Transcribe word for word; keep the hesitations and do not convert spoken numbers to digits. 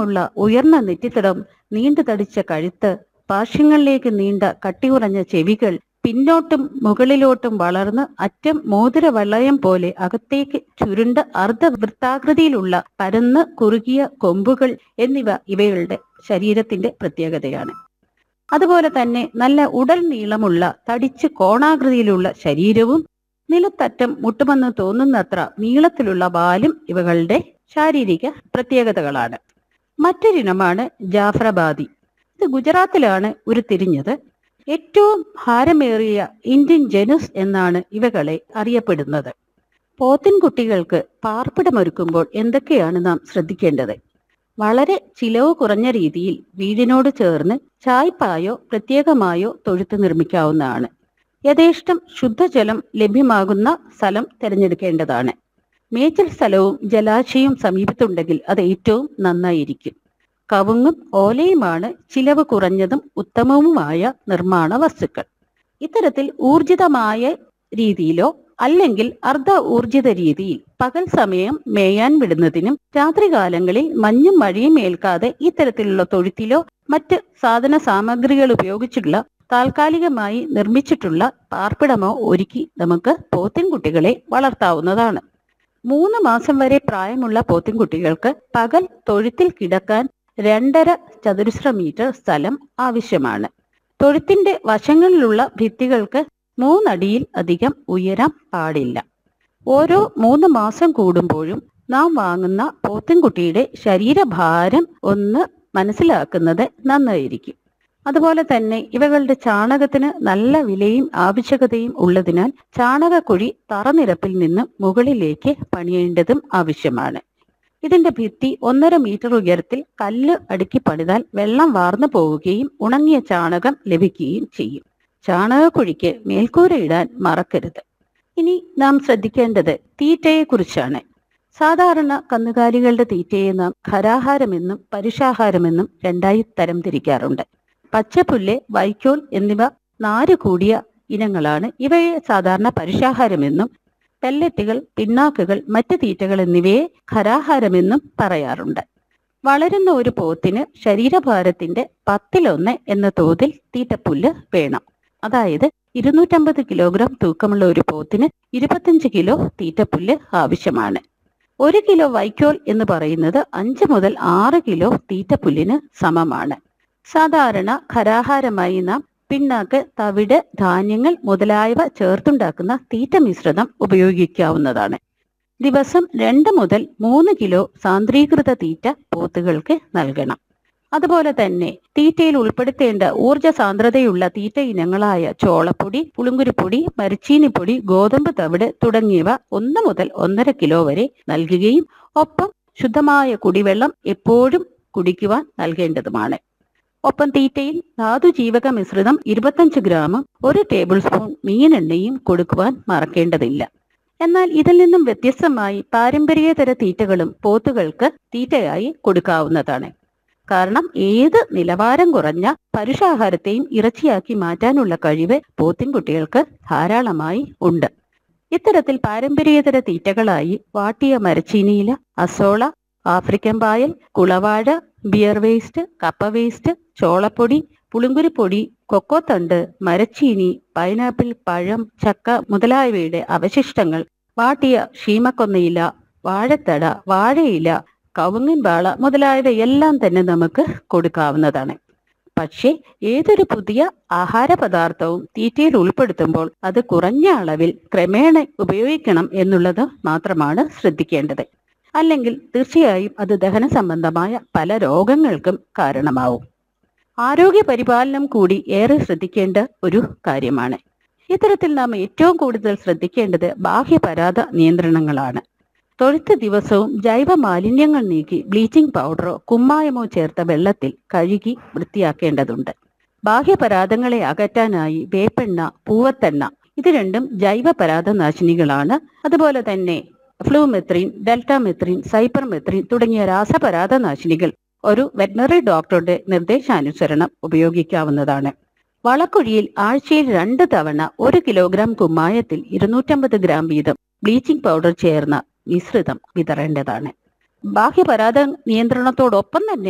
നീളമുള്ള ഉയർന്ന നെറ്റിത്തടം, നീണ്ടു തടിച്ച കഴുത്ത്, പാർശ്വങ്ങളിലേക്ക് നീണ്ട കട്ടിയുറഞ്ഞ ചെവികൾ, പിന്നോട്ടും മുകളിലോട്ടും വളർന്ന് അറ്റം മോതിര വളയം പോലെ അകത്തേക്ക് ചുരുണ്ട അർദ്ധവൃത്താകൃതിയിലുള്ള പരന്ന് കുറുകിയ കൊമ്പുകൾ എന്നിവ ഇവയുടെ ശരീരത്തിന്റെ പ്രത്യേകതയാണ്. അതുപോലെ തന്നെ നല്ല ഉടൽ നീളമുള്ള തടിച്ച് കോണാകൃതിയിലുള്ള ശരീരവും നിലത്തറ്റം മുട്ടുമെന്ന് തോന്നുന്നത്ര നീളത്തിലുള്ള വാലും ഇവകളുടെ ശാരീരിക പ്രത്യേകതകളാണ്. മറ്റൊരിനമാണ് ജാഫ്രബാദി. ഇത് ഗുജറാത്തിലാണ് ഉരുത്തിരിഞ്ഞത്. ഏറ്റവും ഭാരമേറിയ ഇന്ത്യൻ ജനുസ് എന്നാണ് ഇവകളെ അറിയപ്പെടുന്നത്. പോത്തിൻകുട്ടികൾക്ക് പാർപ്പിടമൊരുക്കുമ്പോൾ എന്തൊക്കെയാണ് നാം ശ്രദ്ധിക്കേണ്ടത്? വളരെ ചിലവ് കുറഞ്ഞ രീതിയിൽ വീടിനോട് ചേർന്ന് ചായ്പായോ പ്രത്യേകമായോ തൊഴുത്ത് നിർമ്മിക്കാവുന്നതാണ്. യഥേഷ്ടം ശുദ്ധജലം ലഭ്യമാകുന്ന സ്ഥലം തിരഞ്ഞെടുക്കേണ്ടതാണ്. മേച്ചിൽ സ്ഥലവും ജലാശയവും സമീപത്തുണ്ടെങ്കിൽ അത് ഏറ്റവും നന്നായിരിക്കും. കവുങ്ങും ഓലയുമാണ് ചിലവ് കുറഞ്ഞതും ഉത്തമവുമായ നിർമ്മാണ വസ്തുക്കൾ. ഇത്തരത്തിൽ ഊർജിതമായ രീതിയിലോ അല്ലെങ്കിൽ അർദ്ധ ഊർജിത രീതിയിൽ പകൽ സമയം മേയാൻ വിടുന്നതിനും രാത്രികാലങ്ങളിൽ മഞ്ഞും മഴയും ഏൽക്കാതെ ഇത്തരത്തിലുള്ള തൊഴുത്തിലോ മറ്റ് സാധന സാമഗ്രികൾ ഉപയോഗിച്ചുള്ള താൽക്കാലികമായി നിർമ്മിച്ചിട്ടുള്ള പാർപ്പിടമോ ഒരുക്കി നമുക്ക് പോത്തിൻകുട്ടികളെ വളർത്താവുന്നതാണ്. മൂന്ന് മാസം വരെ പ്രായമുള്ള പോത്തിൻകുട്ടികൾക്ക് പകൽ തൊഴുത്തിൽ കിടക്കാൻ രണ്ടര ചതുരശ്ര മീറ്റർ സ്ഥലം ആവശ്യമാണ്. തൊഴുത്തിന്റെ വശങ്ങളിലുള്ള ഭിത്തികൾക്ക് മൂന്നടിയിൽ അധികം ഉയരാൻ പാടില്ല. ഓരോ മൂന്ന് മാസം കൂടുമ്പോഴും നാം വാങ്ങുന്ന പോത്തിൻകുട്ടിയുടെ ശരീരഭാരം ഒന്ന് മനസ്സിലാക്കുന്നത് നന്നായിരിക്കും. അതുപോലെ തന്നെ ഇവകളുടെ ചാണകത്തിന് നല്ല വിലയും ആവശ്യകതയും ഉള്ളതിനാൽ ചാണകക്കുഴി തറനിരപ്പിൽ നിന്ന് മുകളിലേക്ക് പണിയേണ്ടതും ആവശ്യമാണ്. ഇതിന്റെ ഭിത്തി ഒന്നര മീറ്റർ ഉയരത്തിൽ കല്ല് അടുക്കി പണിതാൽ വെള്ളം വാർന്നു പോവുകയും ഉണങ്ങിയ ചാണകം ലഭിക്കുകയും ചെയ്യും. ചാണകക്കുഴിക്ക് മേൽക്കൂര ഇടാൻ മറക്കരുത്. ഇനി നാം ശ്രദ്ധിക്കേണ്ടത് തീറ്റയെ കുറിച്ചാണ്. സാധാരണ കന്നുകാലികളുടെ തീറ്റയെ നാം ഖരാഹാരമെന്നും പരുഷാഹാരമെന്നും രണ്ടായി തരം തിരിക്കാറുണ്ട്. പച്ചപ്പുല്ല്, വൈക്കോൽ എന്നിവ നാര് കൂടിയ ഇനങ്ങളാണ്. ഇവയെ സാധാരണ പരുഷാഹാരമെന്നും പെല്ലറ്റുകൾ, പിണ്ണാക്കുകൾ, മറ്റ് തീറ്റകൾ എന്നിവയെ ഖരാഹാരമെന്നും പറയാറുണ്ട്. വളരുന്ന ഒരു പോത്തിന് ശരീരഭാരത്തിന്റെ പത്തിലൊന്ന് എന്ന തോതിൽ തീറ്റപ്പുല്ല് വേണം. അതായത് ഇരുന്നൂറ്റമ്പത് കിലോഗ്രാം തൂക്കമുള്ള ഒരു പോത്തിന് ഇരുപത്തഞ്ച് കിലോ തീറ്റപ്പുല്ല് ആവശ്യമാണ്. ഒരു കിലോ വൈക്കോൽ എന്ന് പറയുന്നത് അഞ്ച് മുതൽ ആറ് കിലോ തീറ്റപ്പുല്ലിന് സമമാണ്. സാധാരണ ഖരാഹാരമായി നാം പിണ്ണാക്ക്, തവിട്, ധാന്യങ്ങൾ മുതലായവ ചേർത്തുണ്ടാക്കുന്ന തീറ്റ മിശ്രിതം ഉപയോഗിക്കാവുന്നതാണ്. ദിവസം രണ്ട് മുതൽ മൂന്ന് കിലോ സാന്ദ്രീകൃത തീറ്റ പോത്തുകൾക്ക് നൽകണം. അതുപോലെ തന്നെ തീറ്റയിൽ ഉൾപ്പെടുത്തേണ്ട ഊർജ സാന്ദ്രതയുള്ള തീറ്റ ഇനങ്ങളായ ചോളപ്പൊടി, പുളുങ്കുരുപ്പൊടി, മരച്ചീനിപ്പൊടി, ഗോതമ്പ് തവിട് തുടങ്ങിയവ ഒന്ന് മുതൽ ഒന്നര കിലോ വരെ നൽകുകയും ഒപ്പം ശുദ്ധമായ കുടിവെള്ളം എപ്പോഴും കുടിക്കുവാൻ നൽകേണ്ടതുമാണ്. ഒപ്പം തീറ്റയിൽ ധാതുജീവക മിശ്രിതം ഇരുപത്തഞ്ച് ഗ്രാമും ഒരു ടേബിൾ സ്പൂൺ മീനെണ്ണയും കൊടുക്കുവാൻ മറക്കേണ്ടതില്ല. എന്നാൽ ഇതിൽ നിന്നും വ്യത്യസ്തമായി പാരമ്പര്യേതര തീറ്റകളും പോത്തുകൾക്ക് തീറ്റയായി കൊടുക്കാവുന്നതാണ്. കാരണം ഏത് നിലവാരം കുറഞ്ഞ പരുഷാഹാരത്തെയും ഇറച്ചിയാക്കി മാറ്റാനുള്ള കഴിവ് പോത്തിൻകുട്ടികൾക്ക് ധാരാളമായി ഉണ്ട്. ഇത്തരത്തിൽ പാരമ്പര്യേതര തീറ്റകളായി വാട്ടിയ മരച്ചീനിയില, അസോള, ആഫ്രിക്കൻ പായൽ, കുളവാഴ, ബിയർ വേസ്റ്റ്, കപ്പ വേസ്റ്റ്, ചോളപ്പൊടി, പുളുങ്കുരുപ്പൊടി, കൊക്കോത്തണ്ട്, മരച്ചീനി, പൈനാപ്പിൾ, പഴം, ചക്ക മുതലായവയുടെ അവശിഷ്ടങ്ങൾ, വാട്ടിയ ഷീമക്കൊന്നയില, വാഴത്തട, വാഴയില, കവുങ്ങിൻ വാള മുതലായവയെല്ലാം തന്നെ നമുക്ക് കൊടുക്കാവുന്നതാണ്. പക്ഷേ ഏതൊരു പുതിയ ആഹാര പദാർത്ഥവും തീറ്റയിൽ ഉൾപ്പെടുത്തുമ്പോൾ അത് കുറഞ്ഞ അളവിൽ ക്രമേണ ഉപയോഗിക്കണം എന്നുള്ളത് മാത്രമാണ് ശ്രദ്ധിക്കേണ്ടത്. അല്ലെങ്കിൽ തീർച്ചയായും അത് ദഹന സംബന്ധമായ പല രോഗങ്ങൾക്കും കാരണമാവും. ആരോഗ്യ പരിപാലനം കൂടി ഏറെ ശ്രദ്ധിക്കേണ്ട ഒരു കാര്യമാണ്. ഇത്തരത്തിൽ നാം ഏറ്റവും കൂടുതൽ ശ്രദ്ധിക്കേണ്ടത് ബാഹ്യപരാധ നിയന്ത്രണങ്ങളാണ്. തൊഴുത്ത് ദിവസവും ജൈവ മാലിന്യങ്ങൾ നീക്കി ബ്ലീച്ചിങ് പൗഡറോ കുമ്മായമോ ചേർത്ത വെള്ളത്തിൽ കഴുകി വൃത്തിയാക്കേണ്ടതുണ്ട്. ബാഹ്യപരാധങ്ങളെ അകറ്റാനായി വേപ്പെണ്ണ, പൂവത്തെണ്ണ ഇത് രണ്ടും ജൈവ പരാധനാശിനികളാണ്. അതുപോലെ തന്നെ ഫ്ലൂമെത്രിൻ, ഡെൽറ്റാമെത്രിൻ, സൈപ്പർമെത്രിൻ തുടങ്ങിയ രാസപരാധനാശിനികൾ ഒരു വെറ്ററിനറി ഡോക്ടറുടെ നിർദ്ദേശാനുസരണം ഉപയോഗിക്കാവുന്നതാണ്. വളക്കുഴിയിൽ ആഴ്ചയിൽ രണ്ട് തവണ ഒരു കിലോഗ്രാം കുമ്മായത്തിൽ ഇരുന്നൂറ്റമ്പത് ഗ്രാം വീതം ബ്ലീച്ചിങ് പൗഡർ ചേർന്ന മിശ്രിതം വിതറേണ്ടതാണ്. ബാഹ്യപരാധ നിയന്ത്രണത്തോടൊപ്പം തന്നെ